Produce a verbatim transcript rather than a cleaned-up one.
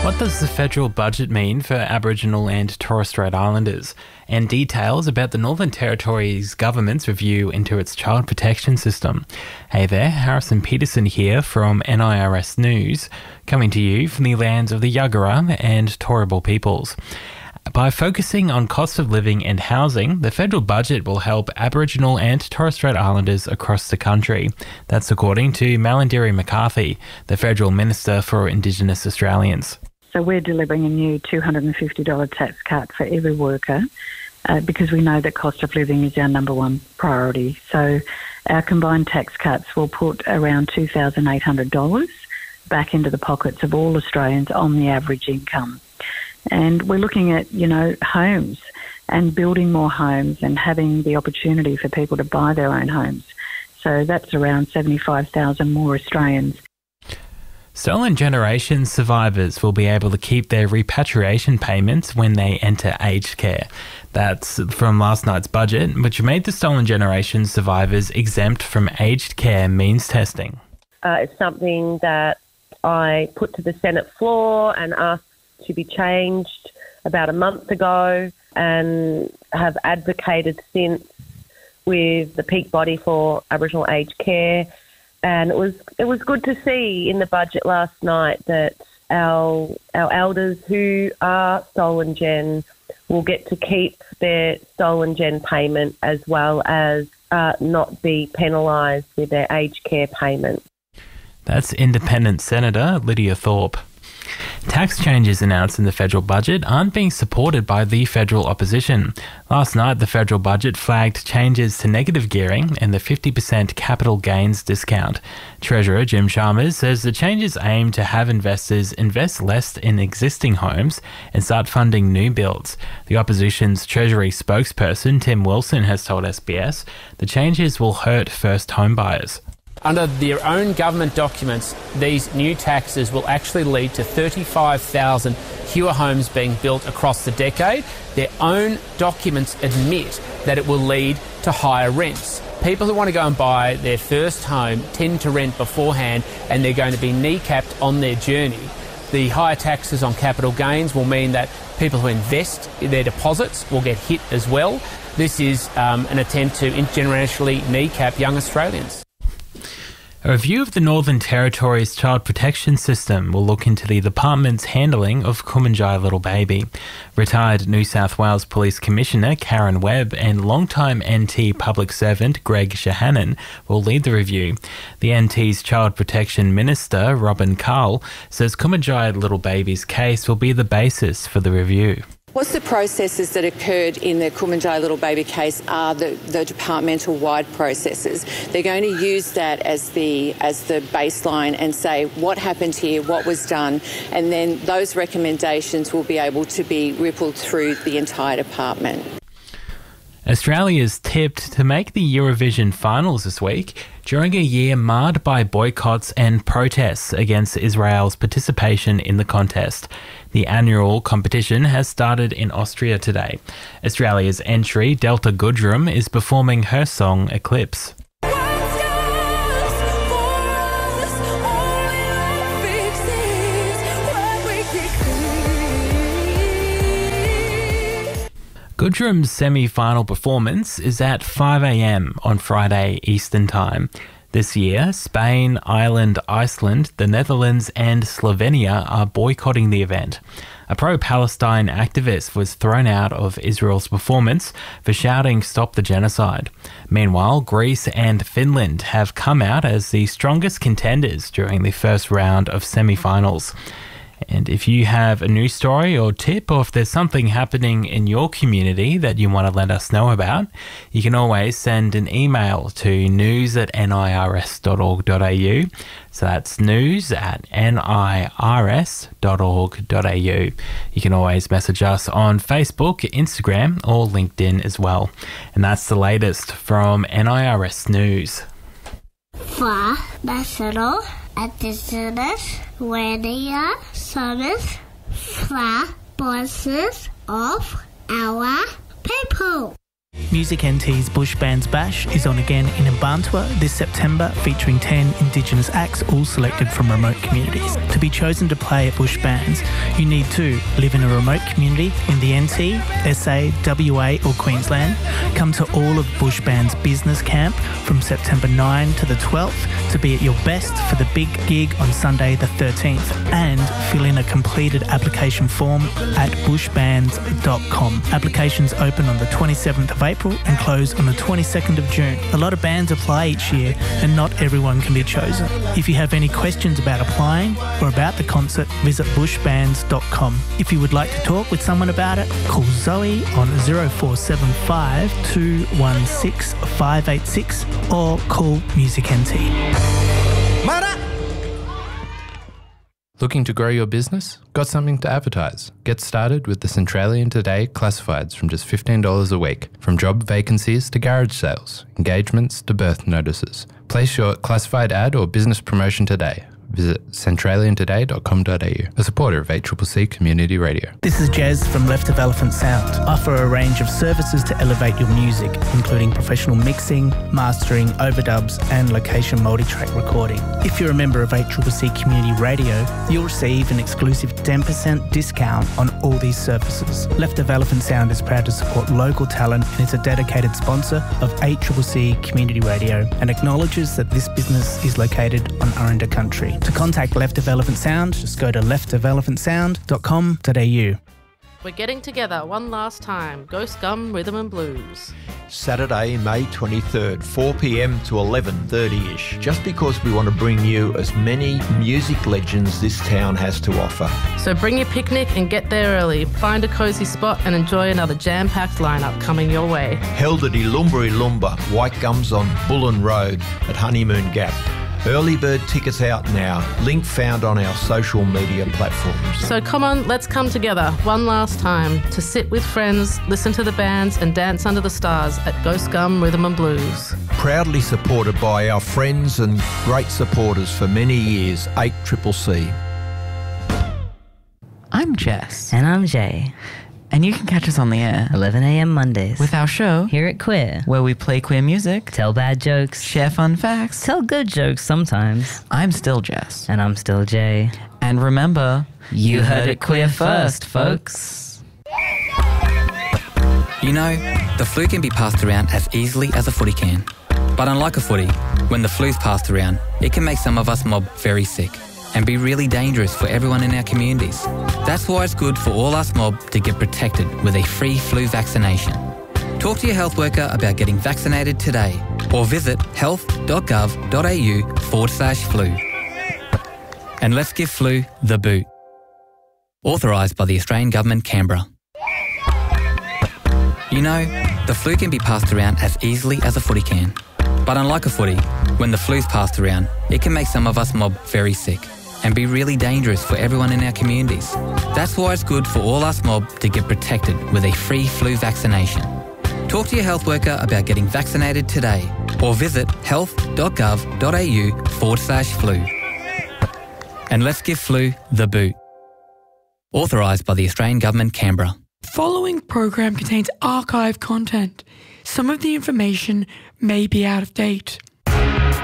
What does the federal budget mean for Aboriginal and Torres Strait Islanders? And details about the Northern Territory's government's review into its child protection system. Hey there, Harrison Peterson here from N I R S News, coming to you from the lands of the Yagara and Turrbal peoples. By focusing on cost of living and housing, the federal budget will help Aboriginal and Torres Strait Islanders across the country. That's according to Malarndirri McCarthy, the Federal Minister for Indigenous Australians. So we're delivering a new two hundred fifty dollars tax cut for every worker uh, because we know that cost of living is our number one priority. So our combined tax cuts will put around two thousand eight hundred dollars back into the pockets of all Australians on the average income. And we're looking at, you know, homes and building more homes and having the opportunity for people to buy their own homes. So that's around seventy-five thousand more Australians. Stolen Generations survivors will be able to keep their repatriation payments when they enter aged care. That's from last night's budget, which made the Stolen Generations survivors exempt from aged care means testing. Uh, it's something that I put to the Senate floor and asked to be changed about a month ago, and have advocated since with the peak body for Aboriginal aged care. And it was it was good to see in the budget last night that our our elders who are stolen gen will get to keep their stolen gen payment as well as uh, not be penalised with their aged care payment. That's Independent Senator Lydia Thorpe. Tax changes announced in the federal budget aren't being supported by the federal opposition. Last night, the federal budget flagged changes to negative gearing and the fifty percent capital gains discount. Treasurer Jim Chalmers says the changes aim to have investors invest less in existing homes and start funding new builds. The opposition's Treasury spokesperson Tim Wilson has told S B S the changes will hurt first home buyers. Under their own government documents, these new taxes will actually lead to thirty-five thousand fewer homes being built across the decade. Their own documents admit that it will lead to higher rents. People who want to go and buy their first home tend to rent beforehand, and they're going to be kneecapped on their journey. The higher taxes on capital gains will mean that people who invest their deposits will get hit as well. This is um, an attempt to generationally kneecap young Australians. A review of the Northern Territory's child protection system will look into the department's handling of Kumanjai Little Baby. Retired New South Wales Police Commissioner Karen Webb and longtime N T public servant Greg Shahanan will lead the review. The N T's Child Protection Minister, Robin Carl, says Kumanjai Little Baby's case will be the basis for the review. What's the processes that occurred in the Kumanjai Little Baby case are the, the departmental-wide processes. They're going to use that as the as the baseline and say what happened here, what was done, and then those recommendations will be able to be rippled through the entire department. Australia's tipped to make the Eurovision finals this week during a year marred by boycotts and protests against Israel's participation in the contest. The annual competition has started in Austria today. Australia's entry, Delta Goodrem, is performing her song Eclipse. Goodrem's semi-final performance is at five a.m. on Friday Eastern Time. This year, Spain, Ireland, Iceland, the Netherlands and Slovenia are boycotting the event. A pro-Palestine activist was thrown out of Israel's performance for shouting "Stop the Genocide." Meanwhile, Greece and Finland have come out as the strongest contenders during the first round of semi-finals. And if you have a news story or tip, or if there's something happening in your community that you want to let us know about, you can always send an email to news at n i r s dot org dot a u. So that's news at n i r s dot org dot a u. You can always message us on Facebook, Instagram, or LinkedIn as well. And that's the latest from N I R S News. For National Indigenous Radio Service, for voices of our people. Music N T's Bush Bands Bash is on again in Mbantua this September, featuring ten Indigenous acts, all selected from remote communities. To be chosen to play at Bush Bands, you need to live in a remote community in the N T, S A, W A or Queensland, come to all of Bush Bands Business Camp from September ninth to the twelfth to be at your best for the big gig on Sunday the thirteenth, and fill in a completed application form at bush bands dot com. Applications open on the twenty-seventh of April and close on the twenty-second of June. A lot of bands apply each year and not everyone can be chosen. If you have any questions about applying or about the concert, visit bush bands dot com. If you would like to talk with someone about it, call Zoe on zero four seven five, two one six, five eight six or call Music N T. Looking to grow your business? Got something to advertise? Get started with the Centralian Today Classifieds from just fifteen dollars a week. From job vacancies to garage sales, engagements to birth notices. Place your classified ad or business promotion today. Visit centralian today dot com dot a u, a supporter of eight C C C Community Radio. This is Jez from Left of Elephant Sound. Offer a range of services to elevate your music, including professional mixing, mastering, overdubs and location multi-track recording. If you're a member of eight C C C Community Radio, you'll receive an exclusive ten percent discount on all these services. Left of Elephant Sound is proud to support local talent and is a dedicated sponsor of eight C C C Community Radio and acknowledges that this business is located on Aranda Country. To contact Left of Elephant Sound, just go to left of elephant sound dot com dot a u. We're getting together one last time. Ghost Gum Rhythm and Blues. Saturday, May twenty-third, four p m to eleven thirty-ish, just because we want to bring you as many music legends this town has to offer. So bring your picnic and get there early. Find a cosy spot and enjoy another jam-packed lineup coming your way. Held at Ilumbri Lumba, White Gums on Bullen Road at Honeymoon Gap. Early bird tickets out now. Link found on our social media platforms. So come on, let's come together one last time to sit with friends, listen to the bands and dance under the stars at Ghost Gum Rhythm and Blues. Proudly supported by our friends and great supporters for many years, eight C C C. I'm Jess. And I'm Jay. And you can catch us on the air eleven a m Mondays with our show Here at Queer, where we play queer music, tell bad jokes, share fun facts, tell good jokes sometimes. I'm still Jess. And I'm still Jay. And remember, you, you heard it queer first, folks. You know, the flu can be passed around as easily as a footy can. But unlike a footy, when the flu's passed around, it can make some of us mob very sick and be really dangerous for everyone in our communities. That's why it's good for all us mob to get protected with a free flu vaccination. Talk to your health worker about getting vaccinated today or visit health dot gov dot a u forward slash flu. And let's give flu the boot. Authorised by the Australian Government, Canberra. You know, the flu can be passed around as easily as a footy can. But unlike a footy, when the flu's passed around, it can make some of us mob very sick and be really dangerous for everyone in our communities. That's why it's good for all us mob to get protected with a free flu vaccination. Talk to your health worker about getting vaccinated today or visit health dot gov dot a u forward slash flu. And let's give flu the boot. Authorised by the Australian Government, Canberra. Following program contains archive content. Some of the information may be out of date.